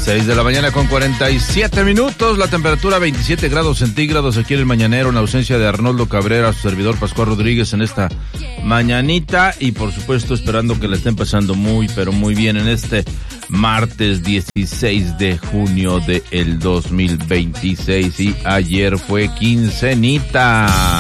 6 de la mañana con 47 minutos, la temperatura 27 grados centígrados aquí en el Mañanero, en ausencia de Arnoldo Cabrera, su servidor Pascual Rodríguez en esta mañanita, y por supuesto esperando que la estén pasando muy, pero muy bien en este martes 16 de junio del 2026, y ayer fue quincenita.